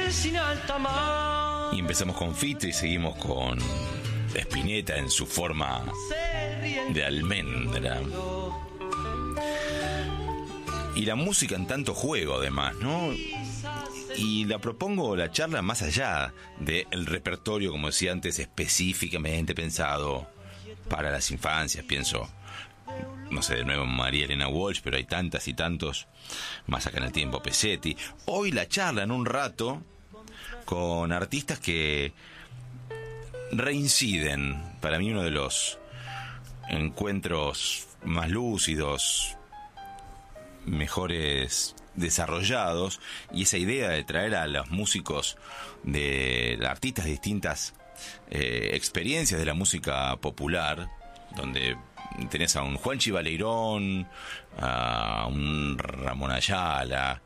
Y empezamos con Fito y seguimos con Spinetta en su forma de almendra. Y la música en tanto juego, además, ¿no? Y la propongo la charla más allá del repertorio, como decía antes, específicamente pensado para las infancias. Pienso, no sé, de nuevo en María Elena Walsh, pero hay tantas y tantos más acá en el tiempo, Pesetti. Hoy la charla en un rato con artistas que reinciden. Para mí uno de los encuentros más lúcidos, mejores desarrollados, y esa idea de traer a los músicos, de artistas de distintas experiencias de la música popular, donde tenés a un Juanchi Baleirón, a un Ramón Ayala,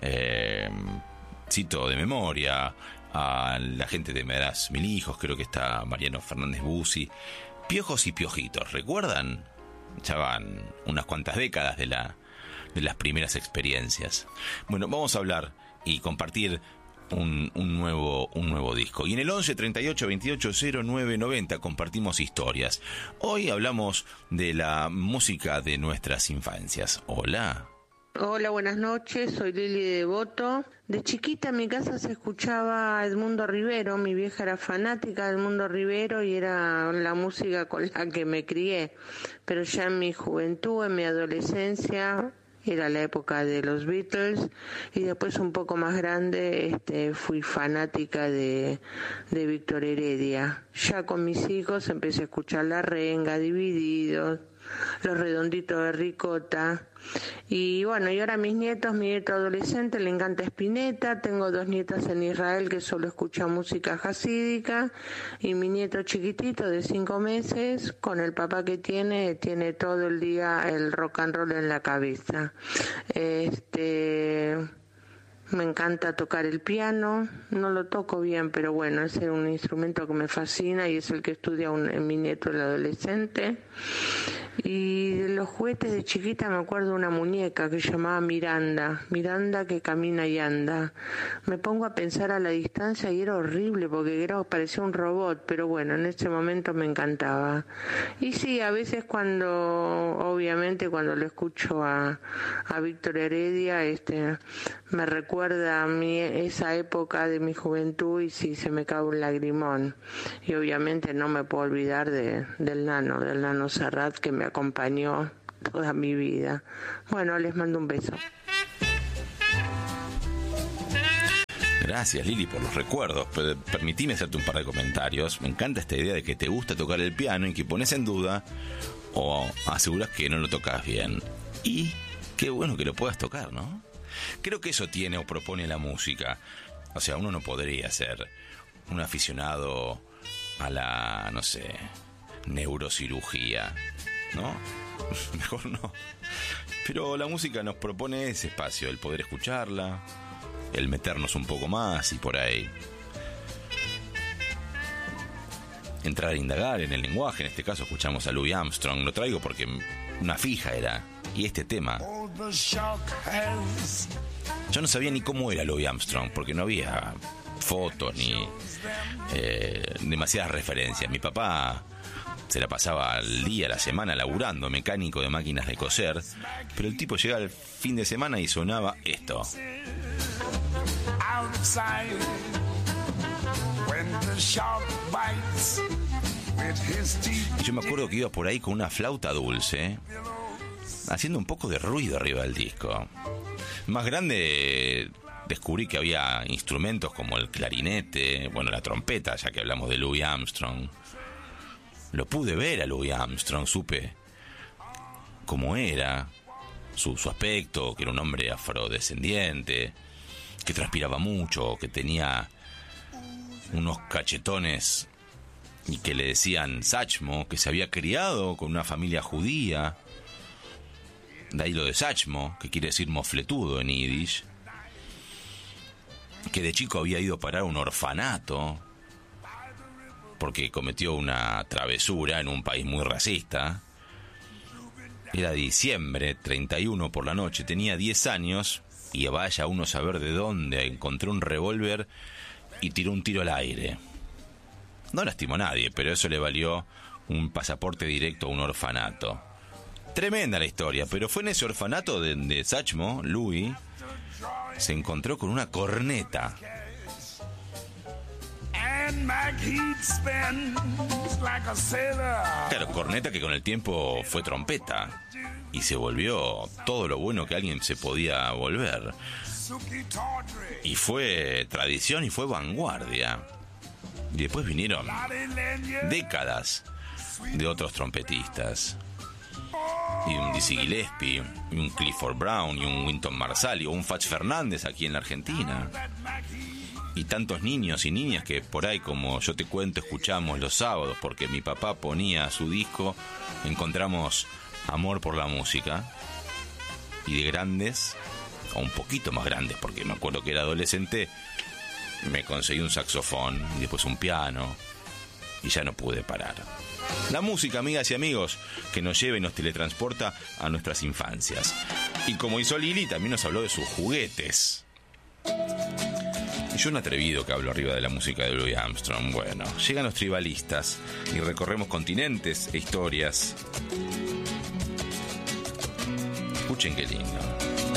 cito de memoria, a la gente de Me das mil hijos, creo que está Mariano Fernández Bussi, Piojos y Piojitos, ¿recuerdan? Ya van unas cuantas décadas de las primeras experiencias. Bueno, vamos a hablar y compartir un nuevo disco. Y en el 11 38 28 09 90 compartimos historias. Hoy hablamos de la música de nuestras infancias. Hola. Hola, buenas noches, soy Lili de Devoto. De chiquita en mi casa se escuchaba Edmundo Rivero, mi vieja era fanática de Edmundo Rivero y era la música con la que me crié. Pero ya en mi juventud, en mi adolescencia, era la época de los Beatles, y después un poco más grande fui fanática de Víctor Heredia. Ya con mis hijos empecé a escuchar La Renga, Divididos, Los Redonditos de Ricota. Y bueno, y ahora mi nieto adolescente le encanta Spinetta. Tengo 2 nietas en Israel que solo escuchan música jasídica, y mi nieto chiquitito de 5 meses, con el papá que tiene todo el día el rock and roll en la cabeza. Me encanta tocar el piano, no lo toco bien, pero bueno, es un instrumento que me fascina y es el que estudia mi nieto, el adolescente. Y de los juguetes de chiquita me acuerdo de una muñeca que se llamaba Miranda que camina y anda. Me pongo a pensar a la distancia y era horrible porque parecía un robot, pero bueno, en ese momento me encantaba. Y sí, a veces obviamente cuando lo escucho a Víctor Heredia, me recuerda a mí esa época de mi juventud y sí, se me cae un lagrimón. Y obviamente no me puedo olvidar del Nano Serrat, que me acompañó toda mi vida. Bueno, les mando un beso. Gracias, Lili, por los recuerdos. Permitime hacerte un par de comentarios. Me encanta esta idea de que te gusta tocar el piano y que pones en duda o aseguras que no lo tocas bien. Y qué bueno que lo puedas tocar, ¿no? Creo que eso tiene o propone la música. O sea, uno no podría ser un aficionado a la, no sé, neurocirugía, ¿no? Mejor no. Pero la música nos propone ese espacio, el poder escucharla, el meternos un poco más y por ahí entrar a indagar en el lenguaje. En este caso escuchamos a Louis Armstrong. Lo traigo porque una fija era. Y este tema, yo no sabía ni cómo era Louis Armstrong, porque no había fotos ni demasiadas referencias. Mi papá se la pasaba al día, a la semana, laburando, mecánico de máquinas de coser, pero el tipo llegaba el fin de semana y sonaba esto. Y yo me acuerdo que iba por ahí con una flauta dulce, haciendo un poco de ruido arriba del disco. Más grande descubrí que había instrumentos como el clarinete, bueno, la trompeta, ya que hablamos de Louis Armstrong. Lo pude ver a Louis Armstrong, supe cómo era, su aspecto, que era un hombre afrodescendiente, que transpiraba mucho, que tenía unos cachetones y que le decían Sachmo, que se había criado con una familia judía. De ahí lo de Sachmo, que quiere decir mofletudo en yiddish, que de chico había ido a parar a un orfanato porque cometió una travesura en un país muy racista. Era diciembre, 31 por la noche, tenía 10 años y vaya uno a saber de dónde encontró un revólver y tiró un tiro al aire. No lastimó a nadie, pero eso le valió un pasaporte directo a un orfanato. Tremenda la historia, pero fue en ese orfanato de Satchmo, Louis se encontró con una corneta. Claro, corneta que con el tiempo fue trompeta y se volvió todo lo bueno que alguien se podía volver. Y fue tradición y fue vanguardia. Y después vinieron décadas de otros trompetistas. Y un Dizzy Gillespie, y un Clifford Brown, y un Wynton Marsalis, o un Fats Fernández aquí en la Argentina. Y tantos niños y niñas que por ahí, como yo te cuento, escuchamos los sábados, porque mi papá ponía su disco, encontramos amor por la música. Y de grandes, o un poquito más grandes, porque me acuerdo que era adolescente, me conseguí un saxofón, y después un piano, y ya no pude parar. La música, amigas y amigos, que nos lleva y nos teletransporta a nuestras infancias. Y como hizo Lili, también nos habló de sus juguetes. Y yo un atrevido que hablo arriba de la música de Louis Armstrong. Bueno, llegan los tribalistas y recorremos continentes e historias. Escuchen qué lindo.